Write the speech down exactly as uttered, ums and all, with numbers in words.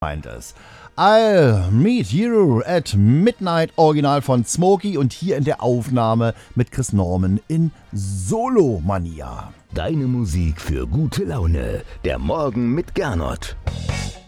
meint es. I'll Meet You at Midnight, Original von Smokey und hier in der Aufnahme mit Chris Norman in Solo-Mania. Deine Musik für gute Laune. Der Morgen mit Gernot.